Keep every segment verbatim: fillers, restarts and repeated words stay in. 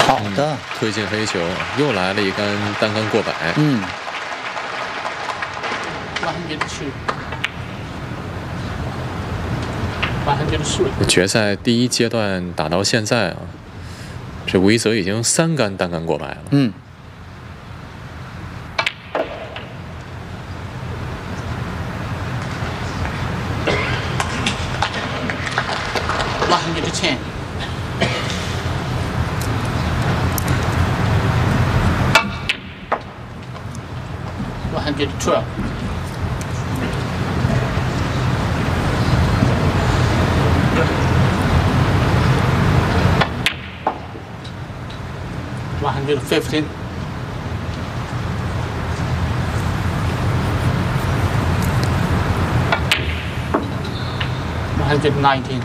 好的， 嗯、推进黑球，又来了一杆单杆过百。 嗯。 决赛第一阶段打到现在啊，这吴一泽已经三杆单杆过百了。 嗯。 one hundred ten. one hundred twelve. one hundred fifteen. one hundred nineteen.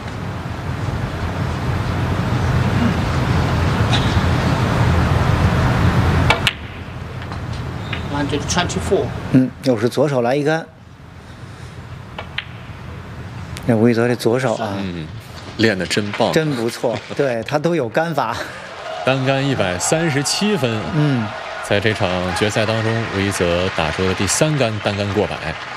one hundred twenty-four. 嗯，又是左手来一杆。那吴一泽这左手啊， 嗯，练得真棒， 真不错。对他都有杆法。 单杆一百三十七分。 嗯， 在这场决赛当中，吴一泽打出了第三杆单杆过百。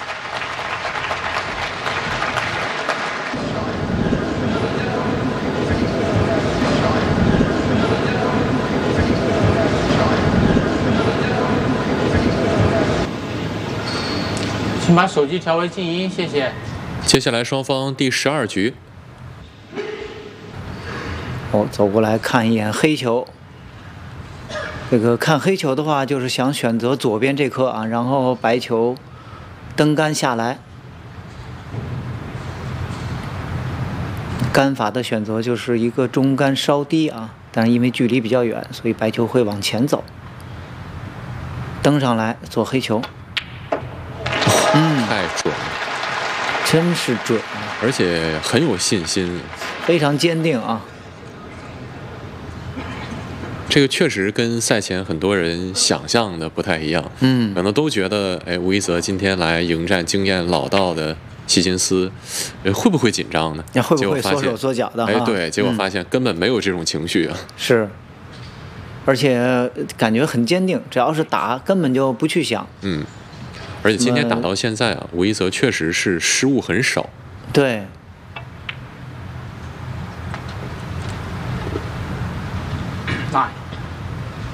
请把手机调为静音，谢谢。 接下来双方第十二局。 哦，走过来看一眼黑球。这个看黑球的话，就是想选择左边这颗啊，然后白球登杆下来。杆法的选择就是一个中杆稍低啊，但是因为距离比较远，所以白球会往前走，登上来做黑球。 嗯，太准了， 真是准， 而且很有信心， 非常坚定啊。 这个确实跟赛前很多人想象的不太一样， 嗯， 可能都觉得，哎，吴一泽今天来迎战经验老道的希金斯，会不会紧张呢？ 会不会缩手缩脚的？ 哎，对，结果发现根本没有这种情绪啊。 是，而且感觉很坚定，只要是打，根本就不去想。 嗯，而且今天打到现在啊，吴一泽确实是失误很少。 对，